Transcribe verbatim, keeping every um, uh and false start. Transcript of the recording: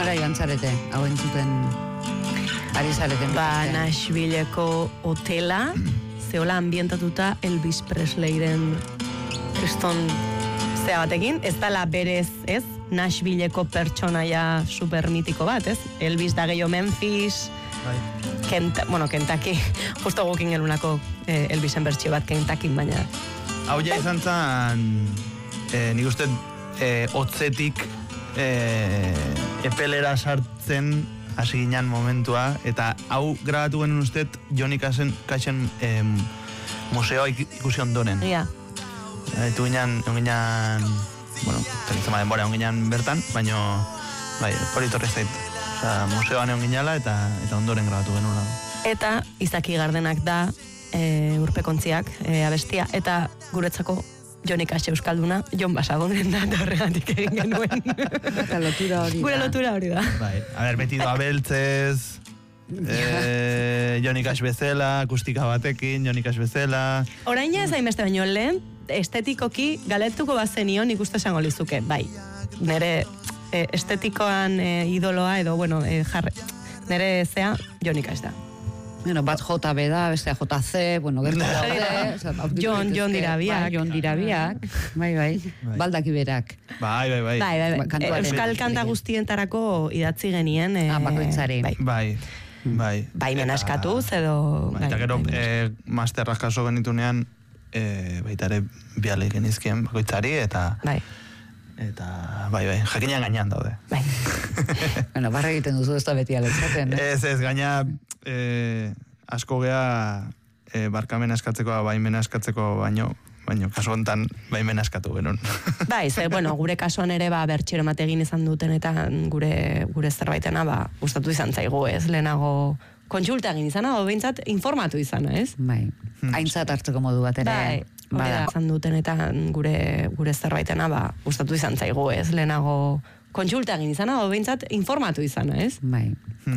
nora joan zarete, hau entzuten ari zareten. Ba, Nashvilleko hotela, zeola ambientatuta Elvis Presleyren kriston zea batekin, ez dala berez, ez? Nashvilleko pertsonaia supermitiko bat, ez? Elvis da gehiago Memphis, Kenta, bueno, Kentucky, justo gukin gelunako eh, Elvisen bertsio bat Kentucky, baina... Hau ja izan zan, eh, nik uste eh, otzetik eh, epelera sartzen hasi ginen momentua, eta hau grabatu genuen uste Johnny Cashen eh, museoa ikusi ondoren. Ja. Eta ginen, ginen, bueno, telizema denbora ginen bertan, baina bai, hori torri zait. Osa, museoan egon ginala eta, eta ondoren grabatu genuen. Eta Izaki Gardenak da e, urpekontziak e, abestia, eta guretzako Johnny Cash euskalduna, Jon Basagonen da, eta horregatik egin genuen. Eta lotura hori da. Gure lotura hori da. Bai, a ber, beti doa beltzez, eh, Johnny Cash bezala, akustika batekin, Johnny Cash bezala. Orain ja ez hainbeste baino lehen, estetikoki galetuko bazenion ikuste esango lizuke, bai. Nere e, estetikoan e, idoloa edo, bueno, e, jarre, nere zea Johnny Cash da. Bueno, bat J B da, bestea J C, bueno, gertu daude. Jon, Jon dira biak. Jon dira biak, bai, bai, baldaki berak. Bai, bai, bai. Bai, bai, bai. Euskal kanta guztientarako idatzi genien. E, ah, bakoitzari. Bai. Bai. Bai. Bai, menaskatuz edo... Bai, eta gero, eh, masterrak kaso genitunean, eh, baita ere biale genizkien bakoitzari, eta... Bai. Eta, bai, bai, jakinean gainean daude. Bai. Bueno, barra egiten duzu ez da beti aletzaten, eh? Ez, ez, gaina eh, asko gea eh, barkamena eskatzeko, baimena eskatzeko baino, baino, kasu hontan baimena eskatu genuen. Bai, ze, bueno, gure kasuan ere, ba, bertxero mategin izan duten, eta gure, gure zerbaitena, ba, gustatu izan zaigu, ez, lehenago kontsulta egin izana, o behintzat informatu izana, ez? Bai, aintzat hartzeko modu bat ere. Bai, hori da, izan duten eta gure, gure zerbaitena, ba, gustatu izan zaigu, ez, lehenago kontsulta egin izana, o behintzat informatu izana, ez? Bai.